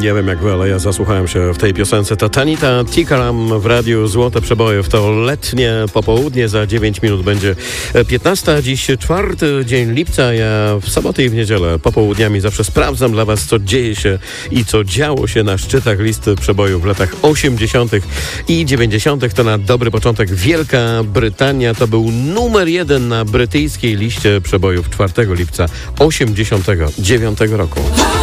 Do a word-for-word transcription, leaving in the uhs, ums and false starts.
Nie wiem jak wy, ale ja zasłuchałem się w tej piosence. To Tanita Tikaram w radiu Złote Przeboje. W to letnie popołudnie. Za dziewięć minut będzie piętnasta. Dziś czwarty dzień lipca. Ja w sobotę i w niedzielę popołudniami zawsze sprawdzam dla was, co dzieje się i co działo się na szczytach listy przebojów w latach osiemdziesiątych i dziewięćdziesiątych. To na dobry początek Wielka Brytania. To był numer jeden na brytyjskiej liście przebojów czwartego lipca osiemdziesiątego dziewiątego roku.